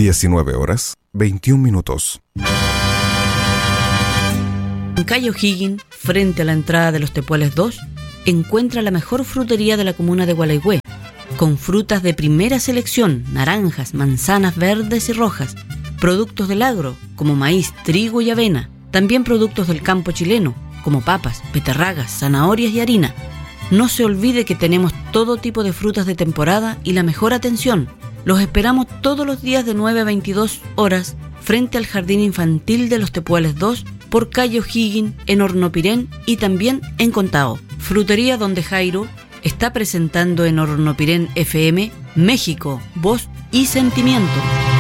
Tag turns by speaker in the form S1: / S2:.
S1: 19:21.
S2: En calle O'Higgins, frente a la entrada de Los Tepuales 2, encuentra la mejor frutería de la comuna de Gualeguay, con frutas de primera selección, naranjas, manzanas verdes y rojas, productos del agro, como maíz, trigo y avena, también productos del campo chileno, como papas, beterragas, zanahorias y harina. No se olvide que tenemos todo tipo de frutas de temporada y la mejor atención. Los esperamos todos los días de 9 a 22 horas frente al Jardín Infantil de Los Tepuales 2 por calle O'Higgins en Hornopirén y también en Contao. Frutería Donde Jairo está presentando en Hornopirén FM México, Voz y Sentimiento.